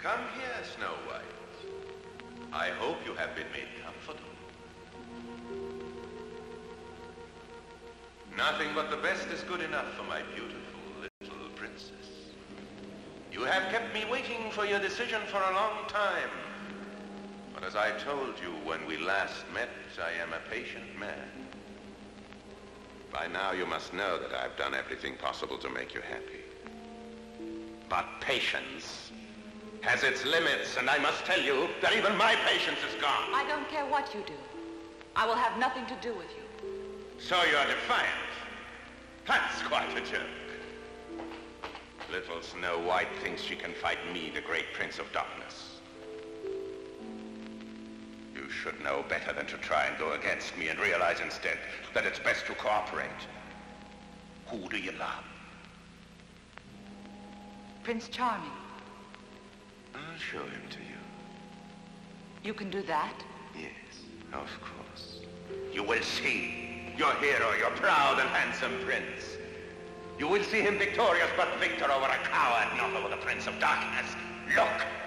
Come here, Snow White. I hope you have been made comfortable. Nothing but the best is good enough for my beautiful little princess. You have kept me waiting for your decision for a long time. But as I told you when we last met, I am a patient man. By now you must know that I've done everything possible to make you happy. But patience has its limits, and I must tell you that even my patience is gone. I don't care what you do. I will have nothing to do with you. So you're defiant. That's quite a joke. Little Snow White thinks she can fight me, the great Prince of Darkness. You should know better than to try and go against me and realize instead that it's best to cooperate. Who do you love? Prince Charming. I'll show him to you. You can do that? Yes, of course. You will see your hero, your proud and handsome prince. You will see him victorious, but victor over a coward, not over the Prince of Darkness. Look!